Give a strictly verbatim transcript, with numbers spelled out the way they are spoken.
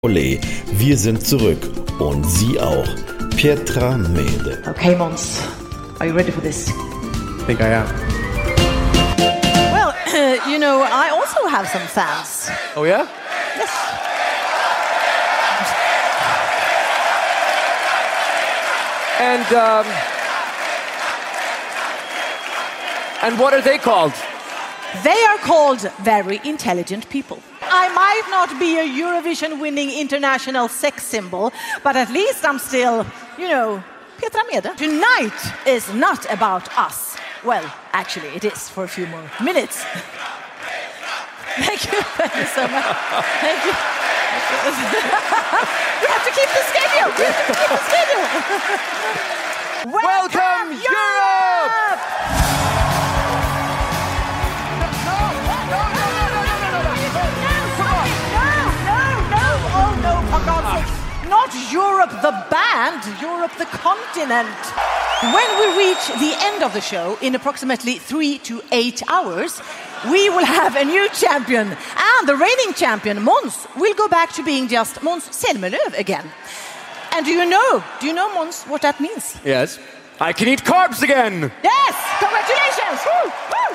Olé, wir sind zurück und Sie auch. Pietra Mede. Okay, Mons, are you ready for this? I think I am. Well, uh, you know, I also have some fans. Oh yeah? Yes. And um, and what are they called? They are called very intelligent people. I might not be a Eurovision-winning international sex symbol, but at least I'm still, you know, Pietra Mede. Tonight is not about us. Well, actually, it is for a few more minutes. Thank you. Thank you so much. Thank you. We have to keep the schedule. We have to keep the schedule. Welcome, Europe! Not Europe the band, Europe the continent. When we reach the end of the show in approximately three to eight hours, we will have a new champion. And the reigning champion, Måns, will go back to being just Måns Zelmerlöw again. And do you know, do you know, Måns, what that means? Yes. I can eat carbs again! Yes! Congratulations! Woo! Woo!